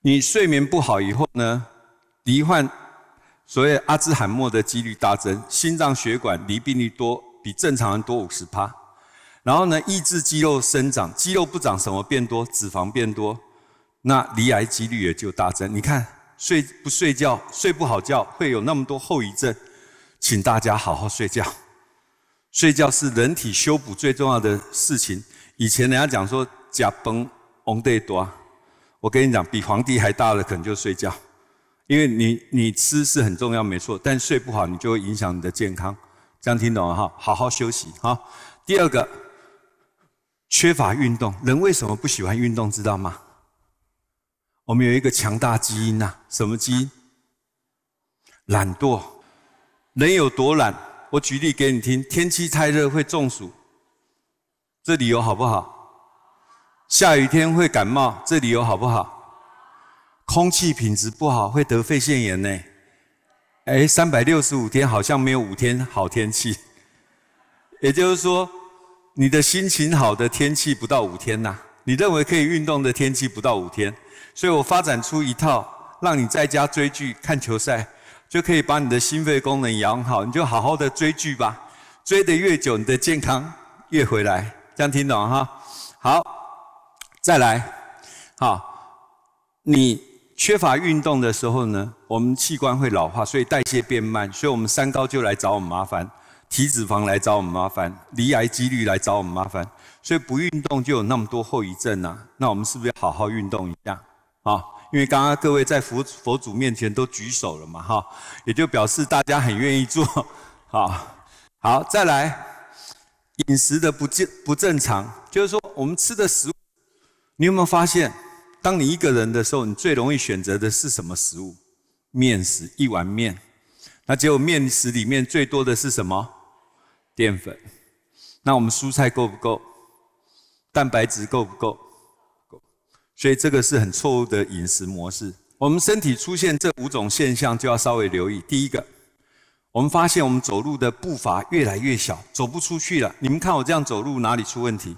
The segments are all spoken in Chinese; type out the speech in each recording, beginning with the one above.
你睡眠不好以后呢，罹患所谓阿兹海默的几率大增，心脏血管罹病率比正常人多50%。然后呢，抑制肌肉生长，肌肉不长什么变多？脂肪变多，那罹癌几率也就大增。你看，睡不好觉，会有那么多后遗症，请大家好好睡觉。睡觉是人体修补最重要的事情。以前人家讲说“吃饭皇帝大”，我跟你讲，比皇帝还大的可能就是睡觉，因为你吃是很重要，没错，但睡不好你就会影响你的健康。这样听懂了哈？好好休息哈。第二个，缺乏运动。人为什么不喜欢运动？知道吗？我们有一个强大基因啊，什么基因？懒惰。人有多懒？我举例给你听，天气太热会中暑，这理由好不好？下雨天会感冒，这理由好不好？空气品质不好会得肺腺炎呢。365天好像没有5天好天气。也就是说，你的心情好的天气不到5天呐，你认为可以运动的天气不到5天。所以我发展出一套让你在家追剧看球赛，就可以把你的心肺功能养好，你就好好的追剧吧，追得越久，你的健康越回来。这样听懂哈？好，再来，好，你缺乏运动的时候呢，我们器官会老化，所以代谢变慢，所以我们三高就来找我们麻烦，体脂肪来找我们麻烦，罹癌几率来找我们麻烦，所以不运动就有那么多后遗症啊。那我们是不是要好好运动一下？因为刚刚各位在佛祖面前都举手了嘛，也就表示大家很愿意做。好，再来，饮食的不正常，就是说我们吃的食物，你有没有发现，当你一个人的时候，你最容易选择的是什么食物？面食，一碗面。那结果面食里面最多的是什么？淀粉。那我们蔬菜够不够？蛋白质够不够？所以这个是很错误的饮食模式。我们身体出现这5种现象就要稍微留意。第一个，我们发现我们走路的步伐越来越小，走不出去了。你们看我这样走路哪里出问题？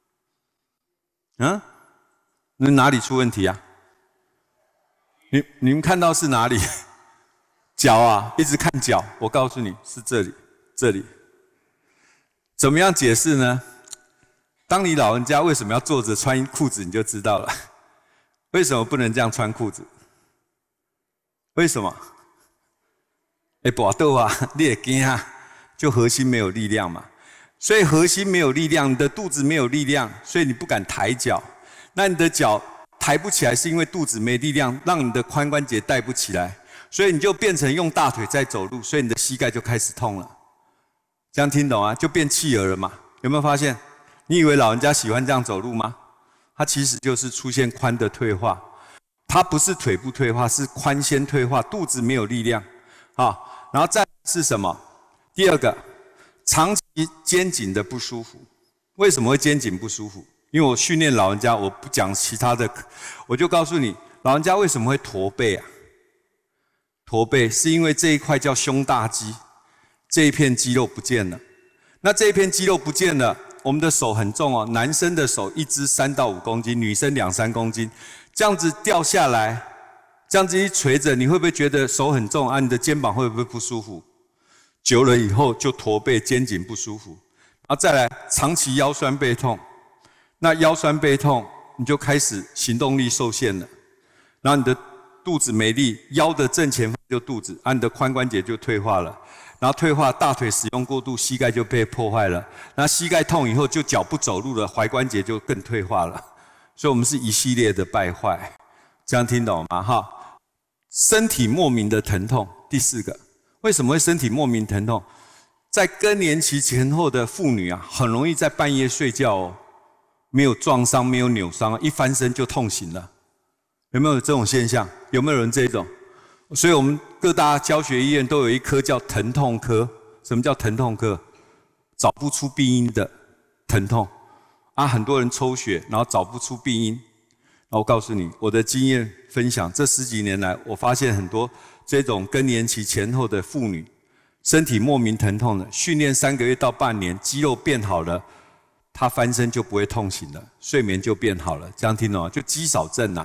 那哪里出问题啊？你们看到是哪里？脚啊，一直看脚。我告诉你是这里。怎么样解释呢？当你老人家为什么要坐着穿裤子，你就知道了。为什么不能这样穿裤子？为什么？跋倒啊，你也惊啊，就核心没有力量嘛。所以核心没有力量，你的肚子没有力量，所以你不敢抬脚。那你的脚抬不起来，是因为肚子没力量，让你的髋关节带不起来，所以你就变成用大腿在走路，所以你的膝盖就开始痛了。这样听懂啊？就变企鹅了嘛？有没有发现？你以为老人家喜欢这样走路吗？它其实就是出现髋的退化，它不是腿部退化，是髋先退化，肚子没有力量然后再来是什么？第二个，长期肩颈的不舒服。为什么会肩颈不舒服？因为我训练老人家，我不讲其他的，我就告诉你，老人家为什么会驼背啊？驼背是因为这一块叫胸大肌，这一片肌肉不见了。那这一片肌肉不见了，我们的手很重哦，男生的手一只3到5公斤，女生2、3公斤，这样子掉下来，这样子一垂着，你会不会觉得手很重啊？你的肩膀会不会不舒服？久了以后就驼背，肩颈不舒服。然后再来，长期腰酸背痛，那腰酸背痛，你就开始行动力受限了，然后你的肚子没力，腰的正前方就肚子，你的髋关节就退化了。然后退化，大腿使用过度，膝盖就被破坏了。那膝盖痛以后，就脚不走路了，踝关节就更退化了。所以我们是一系列的败坏，这样听懂吗？身体莫名的疼痛。第4个，为什么会身体莫名疼痛？在更年期前后的妇女啊，很容易在半夜睡觉哦，没有撞伤，没有扭伤，一翻身就痛醒了。有没有这种现象？有没有人这种？所以我们各大教学医院都有一科叫疼痛科。什么叫疼痛科？找不出病因的疼痛很多人抽血，然后找不出病因。我告诉你，我的经验分享，这10几年来，我发现很多这种更年期前后的妇女，身体莫名疼痛的，训练3个月到半年，肌肉变好了，她翻身就不会痛醒了，睡眠就变好了。这样听懂吗？就肌少症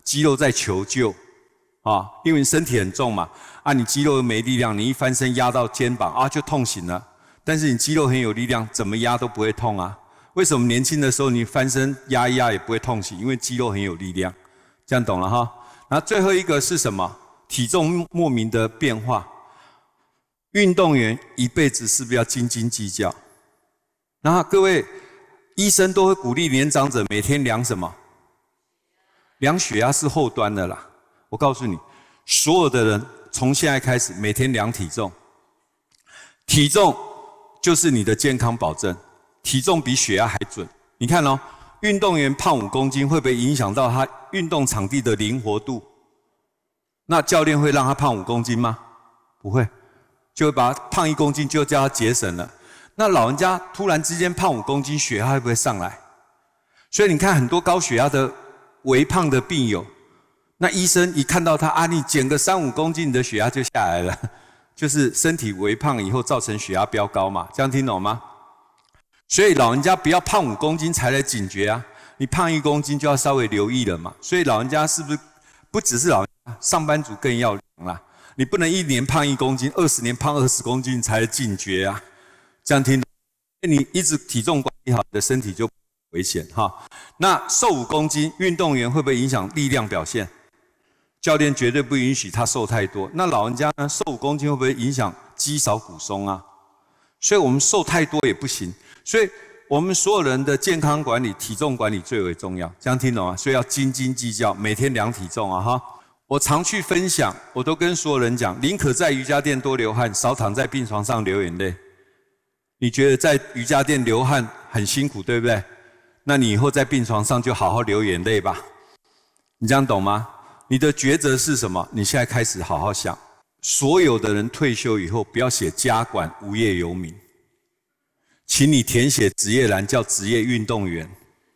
肌肉在求救啊，因为你身体很重嘛，啊，你肌肉没力量，你一翻身压到肩膀啊，就痛醒了。但是你肌肉很有力量，怎么压都不会痛啊。为什么年轻的时候你翻身压一压也不会痛醒？因为肌肉很有力量，这样懂了哈。然后最后一个是什么？体重莫名的变化。运动员一辈子是不是要斤斤计较？然后各位医生都会鼓励年长者每天量什么？量血压是后端的啦。我告诉你，所有的人从现在开始每天量体重，体重就是你的健康保证，体重比血压还准。你看哦，运动员胖5公斤会不会影响到他运动场地的灵活度？那教练会让他胖5公斤吗？不会，就会把他胖1公斤就叫他节省了。那老人家突然之间胖5公斤，血压会不会上来？所以你看很多高血压的微胖的病友，那医生一看到他啊，你减个3、5公斤，你的血压就下来了，就是身体微胖以后造成血压飙高嘛，这样听懂吗？所以老人家不要胖5公斤才来警觉啊，你胖1公斤就要稍微留意了嘛。所以老人家是不是不只是老人家，上班族更要量啦？你不能1年胖1公斤，20年胖20公斤才来警觉啊。这样听懂？你一直体重管理好，你的身体就危险哈。那瘦5公斤，运动员会不会影响力量表现？教练绝对不允许他瘦太多。那老人家呢？瘦5公斤会不会影响肌少骨松啊？所以我们瘦太多也不行。所以我们所有人的健康管理、体重管理最为重要。这样听懂吗？所以要斤斤计较，每天量体重啊哈。我常去分享，我都跟所有人讲，宁可在瑜伽垫多流汗，少躺在病床上流眼泪。你觉得在瑜伽垫流汗很辛苦，对不对？那你以后在病床上就好好流眼泪吧。你这样懂吗？你的抉择是什么？你现在开始好好想。所有的人退休以后，不要写家管无业游民，请你填写职业栏叫职业运动员。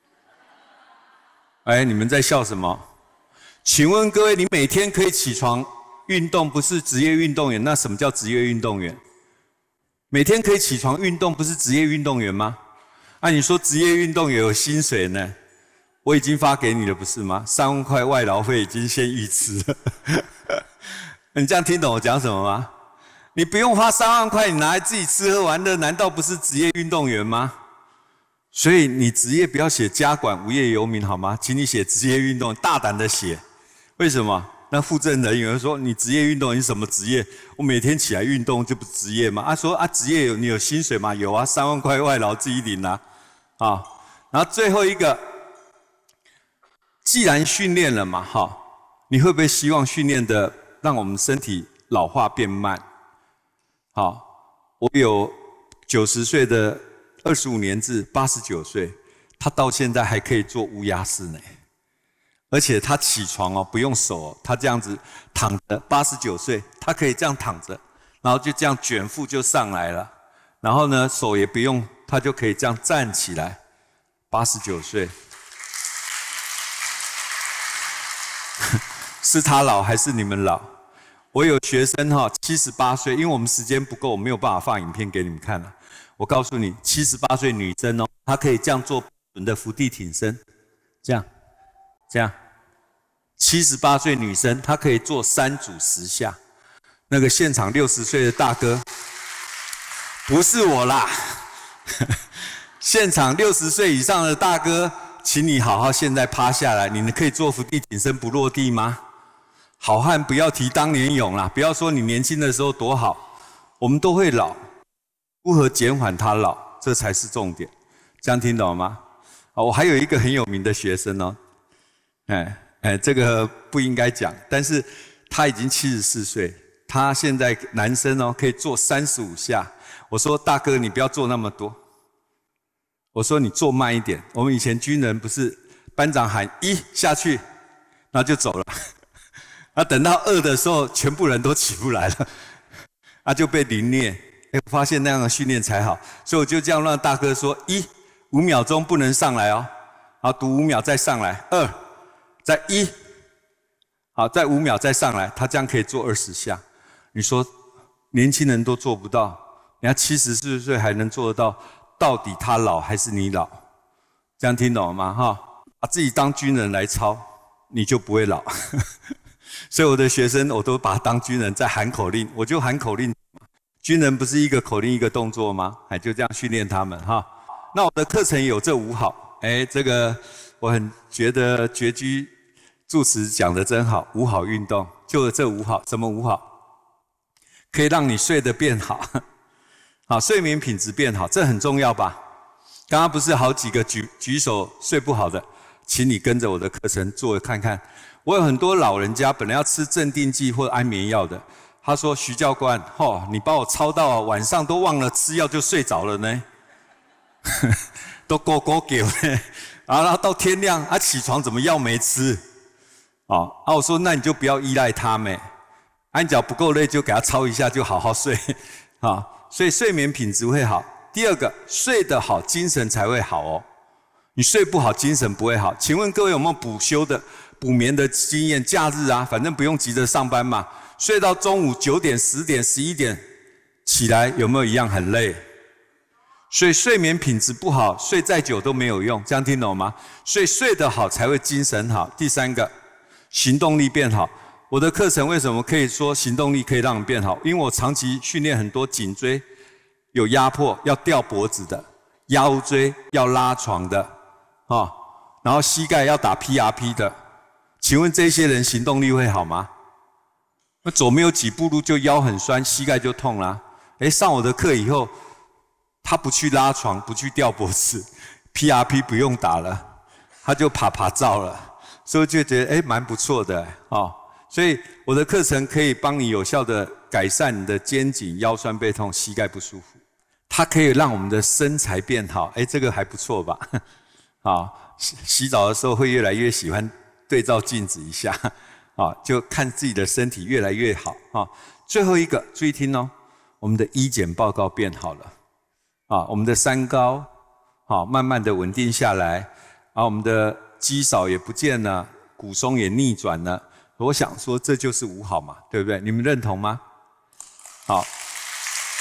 哎，你们在笑什么？请问各位，你每天可以起床运动，不是职业运动员，那什么叫职业运动员？每天可以起床运动，不是职业运动员吗？啊，你说职业运动员有薪水呢？我已经发给你了，不是吗？3万块外劳费已经先预支了。你这样听懂我讲什么吗？你不用花3万块，你拿来自己吃喝玩乐，难道不是职业运动员吗？所以你职业不要写家管无业游民好吗？请你写职业运动，大胆的写。为什么？那负责人有人说你职业运动员是什么职业？我每天起来运动就不职业吗？说职业你有薪水吗？有啊，3万块外劳自己领啊。然后最后一个，既然训练了嘛，你会不会希望训练的让我们身体老化变慢？我有90岁的25年制，89岁，他到现在还可以做乌鸦式呢。而且他起床不用手他这样子躺着，89岁，他可以这样躺着，然后就这样卷腹就上来了，然后呢手也不用，他就可以这样站起来。89岁，是他老还是你们老？我有学生78岁，因为我们时间不够，我没有办法放影片给你们看了。我告诉你，78岁女生她可以这样做标准的伏地挺身，这样。78岁女生她可以做3组10下。那个现场60岁的大哥，不是我啦，现场60岁以上的大哥，请你好好现在趴下来，你可以做伏地挺身不落地吗？好汉不要提当年勇啦，不要说你年轻的时候多好，我们都会老，如何减缓他老，这才是重点。这样听懂吗？我还有一个很有名的学生这个不应该讲，但是他已经74岁，他现在男生可以做35下。我说大哥，你不要做那么多，我说你做慢一点。我们以前军人不是班长喊1下去，然后就走了，等到2的时候，全部人都起不来了，就被凌虐。我发现那样的训练才好，所以我就这样让大哥说：1，5秒钟不能上来好，读5秒再上来，2，再1，好，再5秒再上来，他这样可以做20下。你说年轻人都做不到，人家70-40岁还能做得到，到底他老还是你老？这样听懂了吗？把自己当军人来操， 你就不会老。所以我的学生我都把他当军人在喊口令，我就喊口令。军人不是一个口令一个动作吗？就这样训练他们哈。那我的课程有这5好，这个我很觉得觉居住持讲得真好，5好运动就这5好，什么5好？可以让你睡得变好，好，睡眠品质变好，这很重要吧？刚刚不是好几个举手睡不好的，请你跟着我的课程做看看。我有很多老人家本来要吃镇定剂或安眠药的，他说徐教官，你把我操到晚上都忘了吃药就睡着了呢，都勾给我呢，然后到天亮起床怎么药没吃？我说那你就不要依赖他们，你只要不够累就给他操一下就好好睡，所以睡眠品质会好。第二个，睡得好精神才会好哦，你睡不好精神不会好。请问各位有没有补眠的经验？假日反正不用急着上班嘛，睡到中午9点、10点、11点起来，有没有一样很累？所以睡眠品质不好，睡再久都没有用，这样听懂吗？所以睡得好才会精神好。第三个，行动力变好。我的课程为什么可以说行动力可以让你变好？因为我长期训练很多颈椎有压迫要吊脖子的，腰椎要拉床的，然后膝盖要打 PRP 的。请问这些人行动力会好吗？走没有几步路就腰很酸，膝盖就痛啦。上我的课以后，他不去拉床，不去吊脖子 ，PRP 不用打了，他就爬照了，所以就觉得蛮不错的所以我的课程可以帮你有效的改善你的肩颈、腰酸背痛、膝盖不舒服，它可以让我们的身材变好，这个还不错吧？洗澡的时候会越来越喜欢对照镜子一下，就看自己的身体越来越好最后一个，注意听哦，我们的医检报告变好了我们的三高慢慢的稳定下来我们的肌少也不见了，骨松也逆转了。我想说这就是5好嘛，对不对？你们认同吗？好。